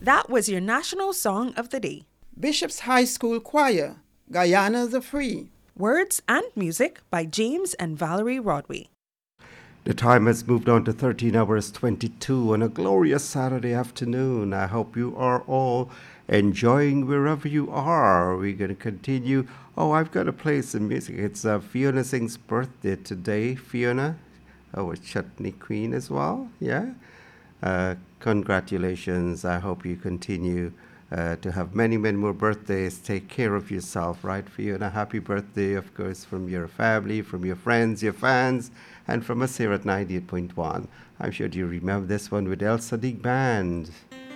That was your national song of the day. Bishop's High School Choir, Guyana the Free. Words and music by James and Valerie Rodway. The time has moved on to 13 hours 22 on a glorious Saturday afternoon. I hope you are all enjoying wherever you are. We're going to continue. Oh, I've got to play some music. It's Fiona Singh's birthday today. Fiona, a chutney queen as well. Yeah. Congratulations. I hope you continue to have many, many more birthdays. Take care of yourself, right, Fiona? Happy birthday, of course, from your family, from your friends, your fans, and from us here at 98.1. I'm sure you remember this one with El Sadiq Band.